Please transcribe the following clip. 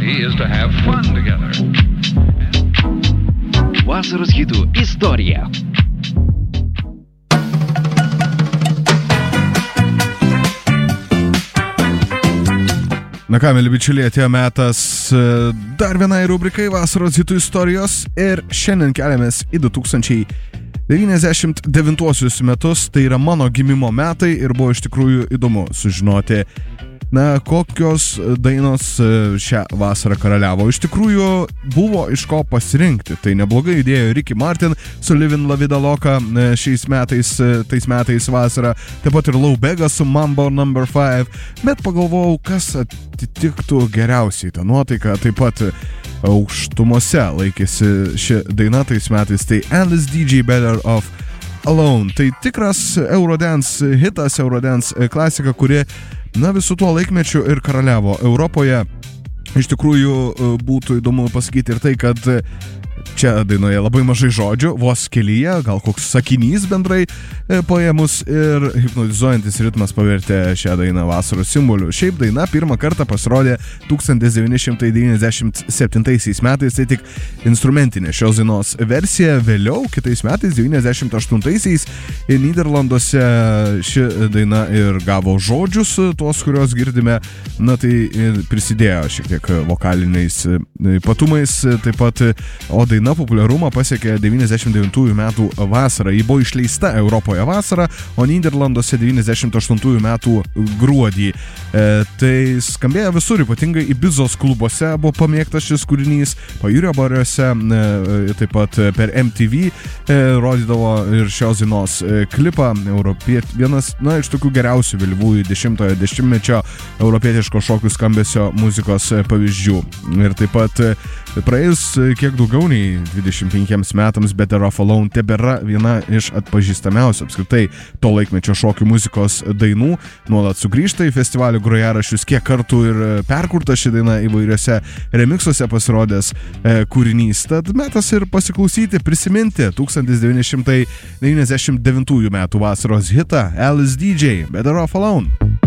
duty is to have fun together. Vasaros hitų istorija. Na ką, mėly bičiuliai, atėjo metas dar vienai rubrikai Vasaros hitų istorijos ir šiandien keliamės į 2099 metus, tai yra mano gimimo metai ir buvo iš tikrųjų įdomu sužinoti, kokios dainos šią vasarą karaliavo. Iš tikrųjų buvo iš ko pasirinkti, tai neblogai įdėjo Ricky Martin su Livin' La Vida Loca tais metais vasarą, taip pat ir Lou Bega su Mambo No. 5, bet pagalvojau, kas atitiktų geriausiai tą nuotaiką, taip pat aukštumose laikėsi ši daina tais metais, tai Endless DJ Better Off Alone. Tai tikras Eurodance hitas, Eurodance klasika, kuri visų tuo laikmečiu ir karaliavo Europoje. Iš tikrųjų būtų įdomu pasakyti ir tai, kad čia dainoje labai mažai žodžių, vos kelyje, gal koks sakinys bendrai paėmus ir hipnotizuojantis ritmas pavertė šią dainą vasaros simboliu. Šiaip daina pirmą kartą pasirodė 1997 metais, tai tik instrumentinė šios dainos versija. Vėliau, kitais metais, 98-aisiais, Nyderlanduose ši daina ir gavo žodžius, tuos, kuriuos girdime, tai prisidėjo šiek tiek vokaliniais ypatumais, taip pat, o daina populiarumą pasiekė 99 metų vasarą. Ji buvo išleista Europoje vasarą, o Nyderlanduose 98 metų gruodį. Tai skambėjo visur, ypatingai Ibizos klubuose buvo pamėgtas šis kūrinys, pajūrio bariuose, taip pat per MTV rodydavo ir šios dainos klipą. Vienas iš tokių geriausių vėlyvųjų 10-ojo dešimtmečio europietiško šokių skambesio muzikos pavyzdžių. Ir taip pat praėjus kiek daugiau nei 25 metams Better Off Alone tebėra viena iš atpažįstamiausių apskritai to laikmečio šokių muzikos dainų. Nuolat sugrįžta į festivalių grojaraščius, kiek kartų ir perkurta ši daina įvairiose remiksuose pasirodęs kūrinys. Tad metas ir pasiklausyti, prisiminti 1999 metų vasaros hitą Endless DJ Better Off Alone.